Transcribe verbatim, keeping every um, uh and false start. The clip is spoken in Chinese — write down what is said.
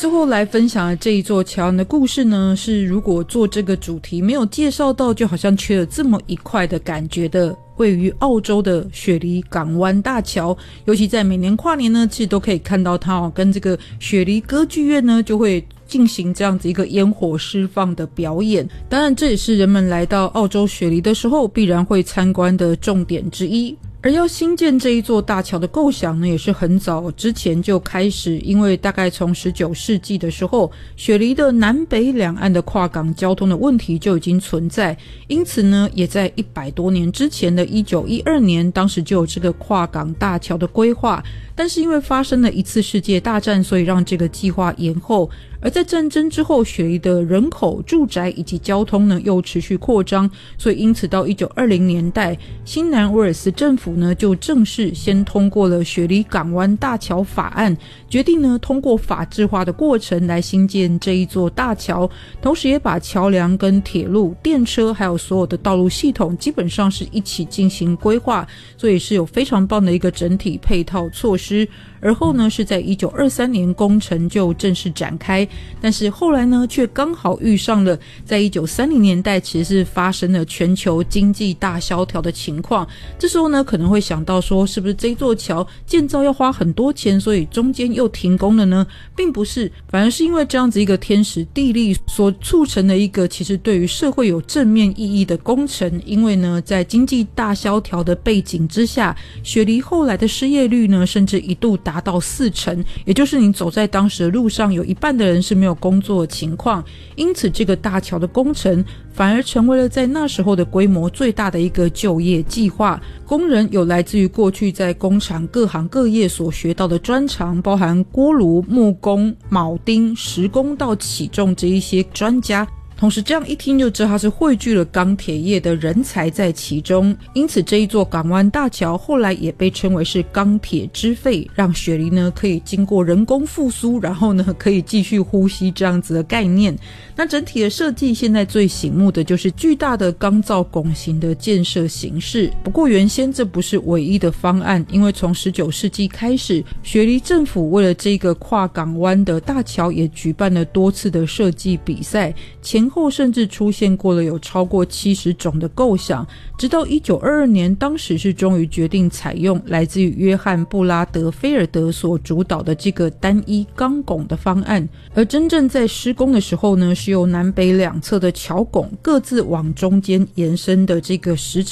最后来分享的这一座桥梁的故事呢，是如果做这个主题没有介绍到，就好像缺了这么一块的感觉的，位于澳洲的雪梨港湾大桥。尤其在每年跨年呢，其实都可以看到它哦，跟这个雪梨歌剧院呢就会进行这样子一个烟火释放的表演。当然这也是人们来到澳洲雪梨的时候必然会参观的重点之一。而要兴建这一座大桥的构想呢，也是很早之前就开始，因为大概从十九世纪的时候，雪梨的南北两岸的跨港交通的问题就已经存在，因此呢，也在一百多年之前的一九一二年，当时就有这个跨港大桥的规划。但是因为发生了一次世界大战，所以让这个计划延后。而在战争之后，雪梨的人口、住宅以及交通呢又持续扩张，所以因此到一九二零年代，新南威尔斯政府呢就正式先通过了雪梨港湾大桥法案，决定呢通过法制化的过程来兴建这一座大桥，同时也把桥梁跟铁路、电车还有所有的道路系统基本上是一起进行规划，所以是有非常棒的一个整体配套措施。而后呢是在一九二三年工程就正式展开，但是后来呢却刚好遇上了在一九三零年代其实是发生了全球经济大萧条的情况。这时候呢可能会想到说，是不是这座桥建造要花很多钱，所以中间又停工了呢？并不是，反而是因为这样子一个天时地利所促成的一个其实对于社会有正面意义的工程。因为呢在经济大萧条的背景之下，雪梨后来的失业率呢甚至一度达达到四成，也就是你走在当时的路上有一半的人是没有工作的情况。因此这个大桥的工程反而成为了在那时候的规模最大的一个就业计划。工人有来自于过去在工厂各行各业所学到的专长，包含锅炉、木工、铆钉、石工到起重这一些专家，同时这样一听就知道它是汇聚了钢铁业的人才在其中。因此这一座港湾大桥后来也被称为是钢铁之肺，让雪梨呢可以经过人工复苏，然后呢可以继续呼吸这样子的概念。那整体的设计现在最醒目的就是巨大的钢造拱形的建设形式。不过原先这不是唯一的方案，因为从十九世纪开始，雪梨政府为了这个跨港湾的大桥也举办了多次的设计比赛，前后甚至出现过了有超过七十种的构想，直到一九二二年，当时是终于决定采用来自于约翰布拉德菲尔德所主导的这个单一钢拱的方案。而真正在施工的时候呢，是由南北两侧的桥拱各自往中间延伸的这个石